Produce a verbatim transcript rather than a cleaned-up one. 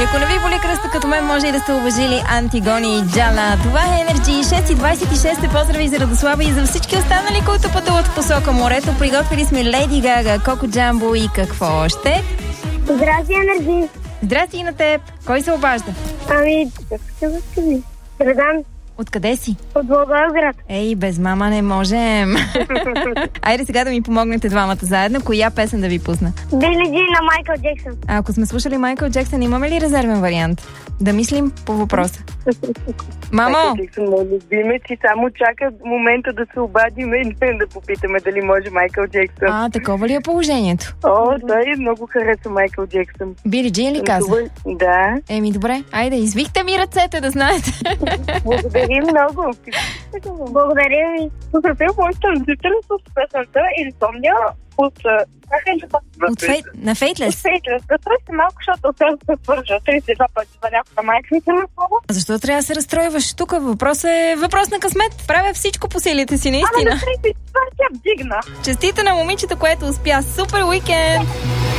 И ако не ви боли кръста като мен, може и да сте уважили Антигони и Джала. Това е Energy. шест и двадесет и шест. Поздрави за Радослава и за всички останали, които пътуват в посока морето. Приготвили сме Леди Гага, Коко Джамбо и какво още? Здрасти, Енерджи. Здрасти и на теб. Кой се обажда? Ами, как се възкази? Средан. Откъде си? От Благоевград. Ей, без мама не можем. Айде сега да ми помогнете двамата заедно. Коя песен да ви пусна? Били Джин на Майкъл Джексън. А ако сме слушали Майкъл Джексън, имаме ли резервен вариант? Да мислим по въпроса. Мамо! Майкъл Джексън, мой любимец, и само чака момента да се обадиме и да попитаме дали може Майкъл Джексън. А, такова ли е положението? О, той много харесва Майкъл Джексън. Били Джин ли каза? Да. Еми, добре. Айде, извихте ми ръцете, да знаете. Благодарим много. Благодаря ви. Поздравя моите родители с песента и помня от... От фейт... На Фейтлес? Фейтлес. Разстрой се малко, защото трябва да се свържа тридесет и два пъти за някаква майка ми се наслова. Защо трябва да се разстройваш? Тук въпрос е въпрос на късмет. Правя всичко по силите си, наистина. Ама на тридесет и два тя вдигна. Честито на момичето, което успя. Супер уикенд!